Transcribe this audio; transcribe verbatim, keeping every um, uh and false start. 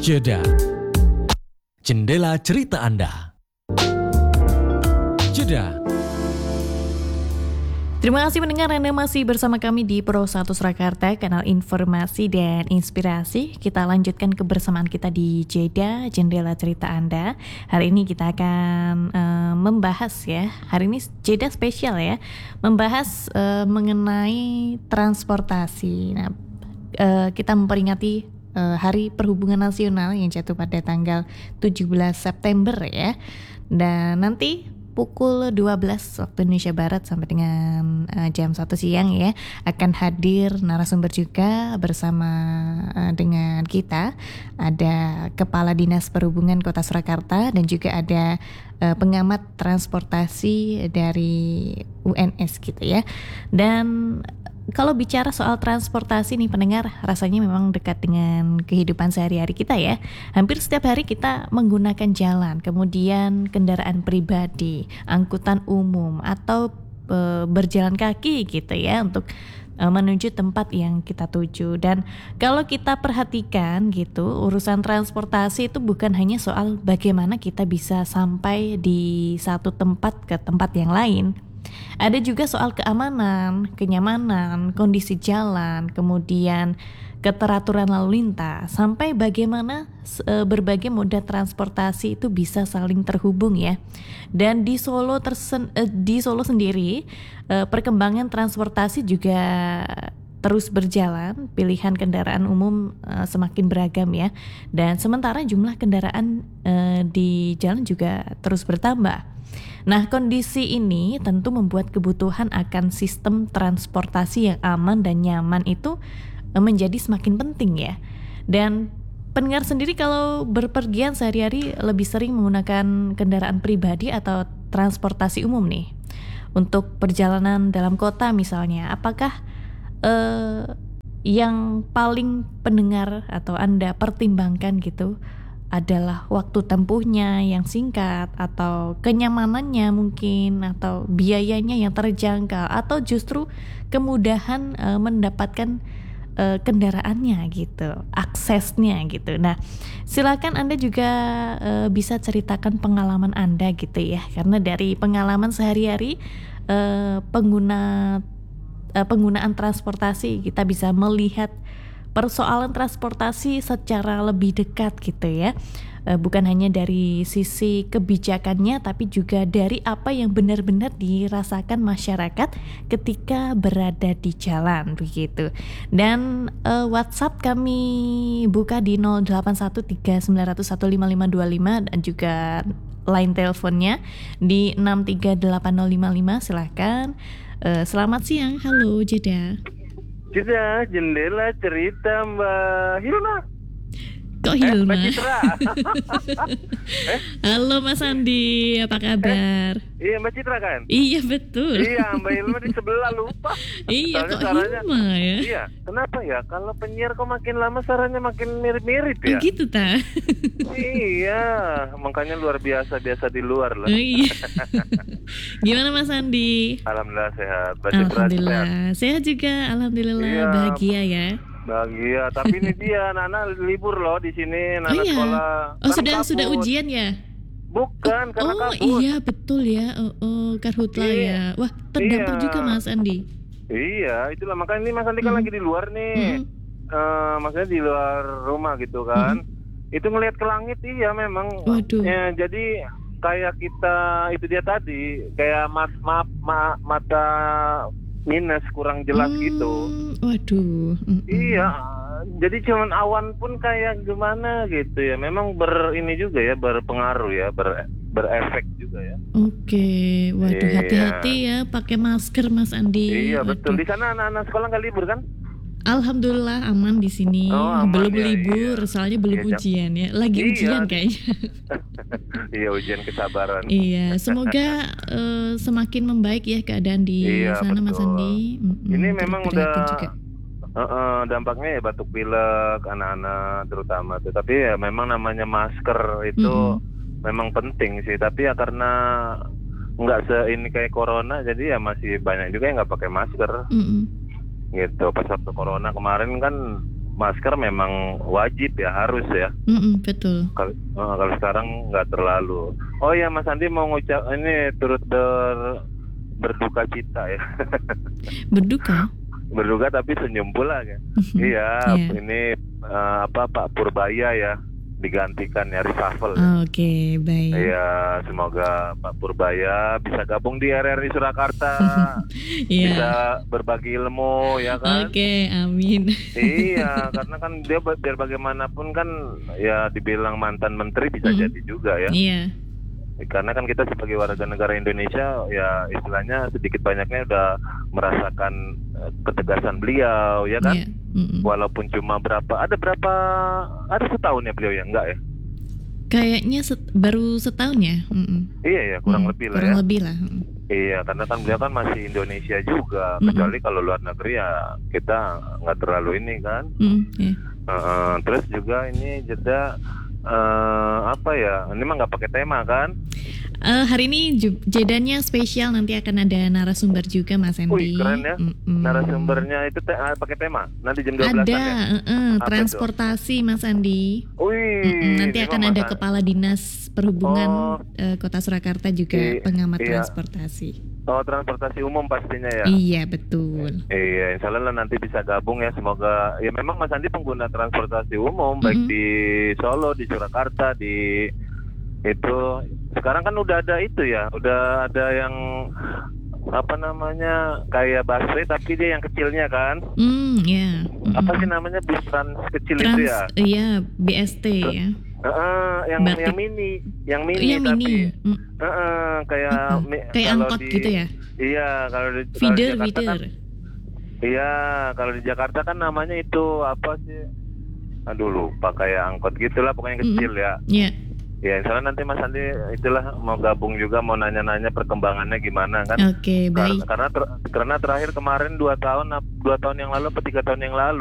Jeda. Jendela cerita Anda. Jeda. Terima kasih pendengar, Anda masih bersama kami di Pro satu Surakarta, kanal informasi dan inspirasi. Kita lanjutkan kebersamaan kita di Jeda, Jendela Cerita Anda. Hari ini kita akan uh, membahas ya, hari ini Jeda spesial ya, membahas uh, mengenai transportasi. Nah, uh, kita memperingati uh, Hari Perhubungan Nasional yang jatuh pada tanggal tujuh belas September ya. Dan nanti pukul dua belas waktu Indonesia Barat sampai dengan uh, jam satu siang ya, akan hadir narasumber juga bersama uh, dengan kita. Ada Kepala Dinas Perhubungan Kota Surakarta dan juga ada uh, pengamat transportasi dari U N S gitu ya. Dan kalau bicara soal transportasi nih pendengar, rasanya memang dekat dengan kehidupan sehari-hari kita ya. Hampir setiap hari kita menggunakan jalan, kemudian kendaraan pribadi, angkutan umum, atau e, berjalan kaki gitu ya untuk e, menuju tempat yang kita tuju. Dan kalau kita perhatikan gitu, urusan transportasi itu bukan hanya soal bagaimana kita bisa sampai di satu tempat ke tempat yang lain. Ada juga soal keamanan, kenyamanan, kondisi jalan, kemudian keteraturan lalu lintas, sampai bagaimana e, berbagai moda transportasi itu bisa saling terhubung ya. Dan di Solo tersen, e, di Solo sendiri e, perkembangan transportasi juga terus berjalan, pilihan kendaraan umum e, semakin beragam ya. Dan sementara jumlah kendaraan e, di jalan juga terus bertambah. Nah, kondisi ini tentu membuat kebutuhan akan sistem transportasi yang aman dan nyaman itu menjadi semakin penting ya. Dan pendengar sendiri kalau berpergian sehari-hari lebih sering menggunakan kendaraan pribadi atau transportasi umum nih untuk perjalanan dalam kota misalnya, apakah eh, yang paling pendengar atau Anda pertimbangkan gitu adalah waktu tempuhnya yang singkat, atau kenyamanannya mungkin, atau biayanya yang terjangkau, atau justru kemudahan e, mendapatkan e, kendaraannya gitu, aksesnya gitu. Nah, silakan Anda juga e, bisa ceritakan pengalaman Anda gitu ya, karena dari pengalaman sehari-hari e, pengguna e, penggunaan transportasi kita bisa melihat persoalan transportasi secara lebih dekat gitu ya, e, bukan hanya dari sisi kebijakannya, tapi juga dari apa yang benar-benar dirasakan masyarakat ketika berada di jalan begitu. Dan e, WhatsApp kami buka di nol delapan satu tiga sembilan nol satu lima lima dua lima dan juga line teleponnya di enam tiga delapan nol lima lima. Silahkan. E, selamat siang, halo Jeda. Jeda, jendela cerita Mbak Hilma. Kok Hilma? Eh, Mbak Citra. eh? Halo Mas Andi, apa kabar? Eh, iya Mbak Citra kan? Iya betul. Iya, Mbak Hilma di sebelah, lupa. Iya, kok saranya, Hilma ya? Iya, kenapa ya? Kalau penyiar kok makin lama sarannya makin mirip-mirip ya? Oh gitu ta? Iya, makanya luar biasa, biasa di luar lah. Oh, iya. Gimana Mas Andi? Alhamdulillah sehat. Mbak Alhamdulillah sehat. sehat juga, alhamdulillah iya, bahagia ya. Bahagia, tapi ini dia anak-anak libur loh di sini, anak oh, iya. sekolah. Oh sudah kabut. Sudah ujian ya? Bukan, karena oh, kabut. Oh iya betul ya, oh, oh karhutla iya. ya. Wah terdampak iya. juga Mas Andi. Iya, itulah makanya ini Mas Andi kan mm. lagi di luar nih, mm. uh, maksudnya di luar rumah gitu kan. Mm. Itu ngelihat ke langit iya memang. Waduh. Ya, jadi kayak kita itu dia tadi kayak mat, maaf ma, mata minus kurang jelas hmm, gitu. Waduh. Mm-mm. Iya, jadi cuman awan pun kayak gimana gitu ya. Memang ber ini juga ya, berpengaruh ya, ber berefek juga ya. Oke, waduh iya. Hati-hati ya, pakai masker Mas Andi. Iya waduh. betul. Di sana anak-anak sekolah nggak libur kan? Alhamdulillah aman di sini. Oh, aman, belum ya, libur, iya. soalnya belum iya, ujian ya. Lagi iya. ujian kayaknya. Iya, ujian kesabaran. Iya, semoga uh, semakin membaik ya keadaan di iya, sana betul. Mas Andi. Mm-mm, ini memang udah uh, uh, dampaknya ya batuk pilek anak-anak terutama tuh. Tapi ya memang namanya masker itu mm-hmm. memang penting sih. Tapi ya karena nggak se ini kayak corona, jadi ya masih banyak juga yang nggak pakai masker. Mm-hmm. Gitu. Pas waktu corona kemarin kan masker memang wajib ya, harus ya. Mm-mm, betul. Kalau uh, kalau sekarang nggak terlalu. Oh ya, Mas Andi mau ngucap ini turut ber, berduka cita ya. Berduka. Berduka tapi senyum pula kan. Iya, Iya. ini uh, apa Pak Purbaya ya digantikan ya, reshuffle. Oh, Oke, baik. Iya, semoga Pak Purbaya bisa gabung di R R I Surakarta, Iya. bisa berbagi ilmu ya kan. Oke, amin. Iya, karena kan dia ba- biar bagaimanapun kan ya dibilang mantan menteri bisa Mm-mm. jadi juga ya. Iya. Karena kan kita sebagai warga negara Indonesia ya istilahnya sedikit banyaknya udah merasakan eh, ketegasan beliau ya kan. Iya. Mm-mm. Walaupun cuma berapa, ada berapa, ada setahun ya beliau ya, enggak ya? Kayaknya set- baru setahun ya. Mm-mm. Iya ya, kurang Mm, lebih lah kurang ya. lebih lah. Mm. Iya, karena kan beliau kan masih Indonesia juga, Mm-mm. kecuali kalau luar negeri ya kita nggak terlalu ini kan. Mm, iya. Heeh, terus juga ini jeda eh, apa ya? Ini mah nggak pakai tema kan? Eh, hari ini ju- jedanya spesial, nanti akan ada narasumber juga Mas Andi. Wih, keren ya. Mm-mm. Narasumbernya itu te- ah, pakai tema. Nanti jam dua belas Ada ya. eh, eh, Apa transportasi Mas Andi. Wih, Mm-mm, nanti ini akan mah ada Mas- kepala dinas perhubungan Oh. eh, Kota Surakarta juga I- pengamat iya. transportasi. Oh, transportasi umum pastinya ya. Iya betul. Iya, insya Allah nanti bisa gabung ya. Semoga ya memang Mas Andi pengguna transportasi umum baik Mm-mm. di Solo, di Surakarta, di itu. Sekarang kan udah ada itu ya, udah ada yang apa namanya kayak busway tapi dia yang kecilnya kan. Hmm, ya. Mm-mm. Apa sih namanya bus trans kecil Trans, itu ya? iya B S T ya. Heeh, yang Batik. yang mini, yang Oh, mini iya tapi mini. Mm, heeh, kayak mm-mm. mi- Kayak kalau angkot di- gitu ya. Iya, kalau di, kalau di Feeder, Jakarta kan, feeder. iya, kalau di Jakarta kan namanya itu apa sih? Aduh lupa, kayak angkot gitulah pokoknya Mm-mm. kecil ya. Iya. Ya, insya Allah nanti Mas Andi itulah mau gabung juga, mau nanya-nanya perkembangannya gimana kan? Oke, Karena baik. karena, ter- karena terakhir kemarin dua tahun dua tahun yang lalu atau tiga tahun yang lalu